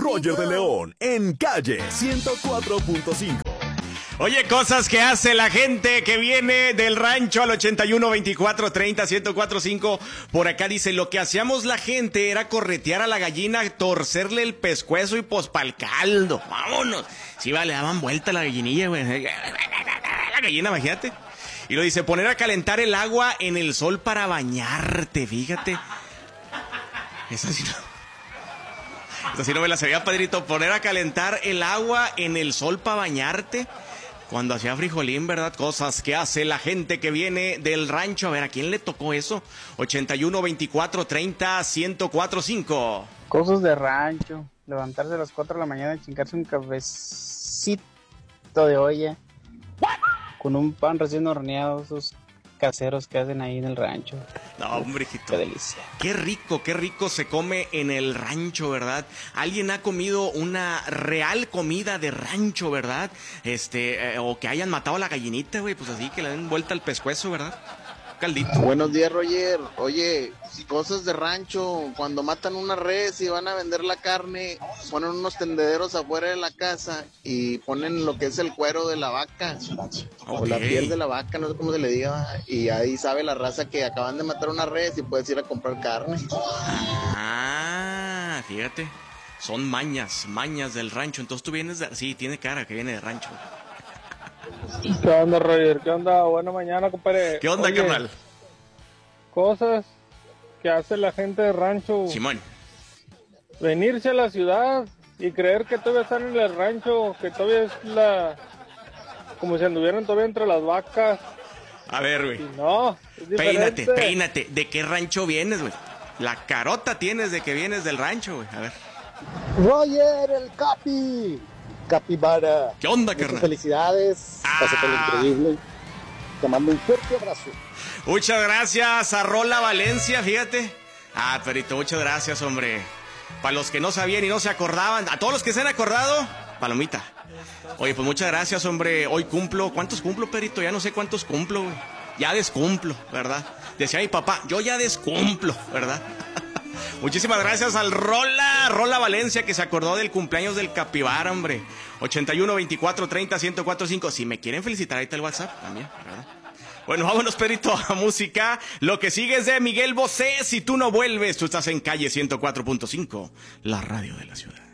Roger de León en Calle 104.5. Oye, cosas que hace la gente que viene del rancho al 81 24 30 1045. Por acá dice, lo que hacíamos la gente era corretear a la gallina, torcerle el pescuezo y pues pa'l caldo. Vámonos. Sí, le daban vuelta a la gallinilla, güey. La gallina, imagínate. Y lo dice, poner a calentar el agua en el sol para bañarte, fíjate. Esa sí no me la sabía, padrito. Poner a calentar el agua en el sol para bañarte. Cuando hacía frijolín, ¿verdad? Cosas que hace la gente que viene del rancho. A ver, ¿a quién le tocó eso? 81 24 30 1045. Cosas de rancho. Levantarse a las 4 de la mañana y chingarse un cafecito de olla. Con un pan recién horneado, esos caseros que hacen ahí en el rancho. No, hombre, hijito. Qué delicia. Qué rico se come en el rancho, ¿verdad? ¿Alguien ha comido una real comida de rancho, verdad? O que hayan matado a la gallinita, güey, pues así, que le den vuelta al pescuezo, ¿verdad? Caldito. Buenos días, Roger. Oye, cosas de rancho, cuando matan una res y van a vender la carne, ponen unos tendederos afuera de la casa y ponen lo que es el cuero de la vaca, o la piel de la vaca, no sé cómo se le diga, y ahí sabe la raza que acaban de matar una res y puedes ir a comprar carne. Ah, fíjate, son mañas del rancho. Entonces tú vienes de... Sí, tiene cara que viene de rancho. ¿Qué onda, Roger? ¿Qué onda? Buena mañana, compadre. ¿Qué onda, carnal? Cosas que hace la gente de rancho. Simón. Venirse a la ciudad y creer que todavía están en el rancho, que todavía es como si anduvieran todavía entre las vacas. A ver, güey. No, es diferente. Peínate. ¿De qué rancho vienes, güey? La carota tienes de que vienes del rancho, güey. A ver. Roger, el Capi. Capibara. ¿Qué onda, muchas carnal? Felicidades. Pásate lo increíble. Te mando un fuerte abrazo. Muchas gracias a Rola Valencia, fíjate. Ah, perito, muchas gracias, hombre. Para los que no sabían y no se acordaban, a todos los que se han acordado, palomita. Oye, pues muchas gracias, hombre. Hoy cumplo. ¿Cuántos cumplo, perito? Ya no sé cuántos cumplo, güey. Ya descumplo, ¿verdad? Decía mi papá, yo ya descumplo, ¿verdad? Muchísimas gracias al Rola Valencia, que se acordó del cumpleaños del Capibara, hombre. 81 24 30 1045. Si me quieren felicitar, ahí está el WhatsApp también, ¿verdad? Bueno, vámonos, perito, a música. Lo que sigue es de Miguel Bosé. Si tú no vuelves, tú estás en Calle 104.5, la radio de la ciudad.